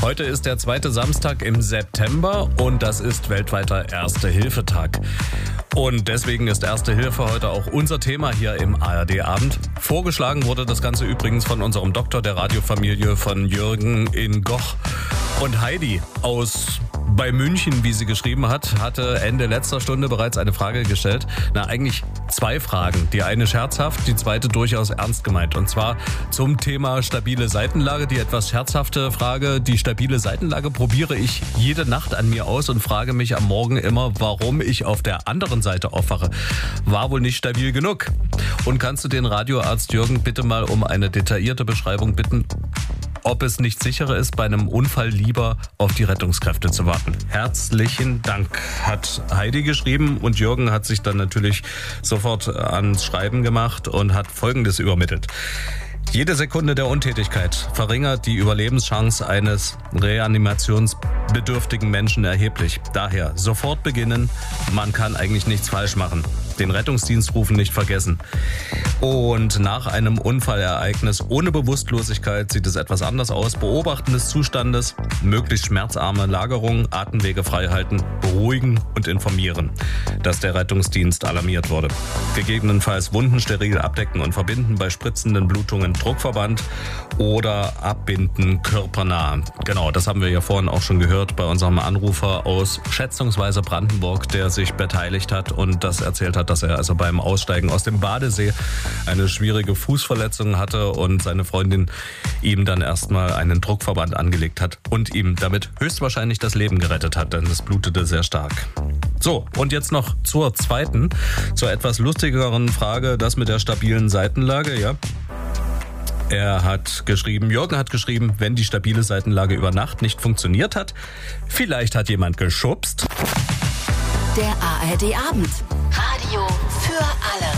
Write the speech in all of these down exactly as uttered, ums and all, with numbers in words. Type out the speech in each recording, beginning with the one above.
Heute ist der zweite Samstag im September und das ist weltweiter Erste-Hilfe-Tag. Und deswegen ist Erste Hilfe heute auch unser Thema hier im A R D-Abend. Vorgeschlagen wurde das Ganze übrigens von unserem Doktor der Radiofamilie, von Jürgen in Goch. Und Heidi aus bei München, wie sie geschrieben hat, hatte Ende letzter Stunde bereits eine Frage gestellt. Na, eigentlich zwei Fragen. Die eine scherzhaft, die zweite durchaus ernst gemeint. Und zwar zum Thema stabile Seitenlage. Die etwas scherzhafte Frage, die stabile Seitenlage probiere ich jede Nacht an mir aus und frage mich am Morgen immer, warum ich auf der anderen Seite aufwache. War wohl nicht stabil genug. Und kannst du den Radioarzt Jürgen bitte mal um eine detaillierte Beschreibung bitten, ob es nicht sicherer ist, bei einem Unfall lieber auf die Rettungskräfte zu warten. Herzlichen Dank, hat Heidi geschrieben und Jürgen hat sich dann natürlich sofort ans Schreiben gemacht und hat Folgendes übermittelt. Jede Sekunde der Untätigkeit verringert die Überlebenschance eines reanimationsbedürftigen Menschen erheblich. Daher sofort beginnen, man kann eigentlich nichts falsch machen. Den Rettungsdienst rufen nicht vergessen. Und nach einem Unfallereignis ohne Bewusstlosigkeit sieht es etwas anders aus. Beobachten des Zustandes, möglichst schmerzarme Lagerung, Atemwege frei halten, beruhigen und informieren, dass der Rettungsdienst alarmiert wurde. Gegebenenfalls Wunden steril abdecken und verbinden, bei spritzenden Blutungen Druckverband oder abbinden körpernah. Genau, das haben wir ja vorhin auch schon gehört bei unserem Anrufer aus schätzungsweise Brandenburg, der sich beteiligt hat und das erzählt hat, dass er also beim Aussteigen aus dem Badesee eine schwierige Fußverletzung hatte und seine Freundin ihm dann erstmal einen Druckverband angelegt hat und ihm damit höchstwahrscheinlich das Leben gerettet hat, denn es blutete sehr stark. So, und jetzt noch zur zweiten, zur etwas lustigeren Frage, das mit der stabilen Seitenlage, ja. Er hat geschrieben, Jürgen hat geschrieben, wenn die stabile Seitenlage über Nacht nicht funktioniert hat, vielleicht hat jemand geschubst. Der A R D-Abend. Radio für alle.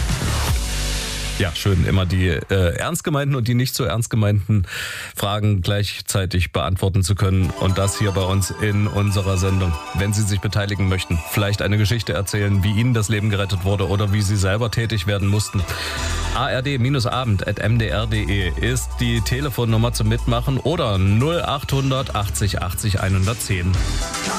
Ja, schön, immer die äh, ernst gemeinten und die nicht so ernst gemeinten Fragen gleichzeitig beantworten zu können. Und das hier bei uns in unserer Sendung. Wenn Sie sich beteiligen möchten, vielleicht eine Geschichte erzählen, wie Ihnen das Leben gerettet wurde oder wie Sie selber tätig werden mussten. A R D Abend at m d r punkt d e ist die Telefonnummer zum Mitmachen oder null acht hundert achtzig achtzig hundertzehn.